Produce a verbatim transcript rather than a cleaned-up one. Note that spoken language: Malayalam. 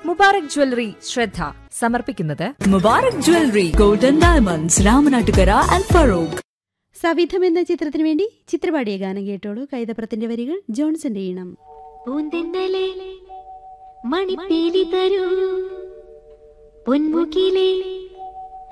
മുബാറക് ജ്വല്ലറി ശ്രദ്ധ സമർപ്പിക്കുന്നത് Mubarak jewellery golden diamonds Ramanattukara and Farooq. സവിധം എന്ന ചിത്രത്തിനു വേണ്ടി ചിത്രപാടിയ ഗാനം കേട്ടോളൂ. കൈതപ്രത്തിന്റെ വരികൾ, ജോൺസന്റെ ഈണം. മണിപ്പീലി തരൂ പൊന്മുകിലേ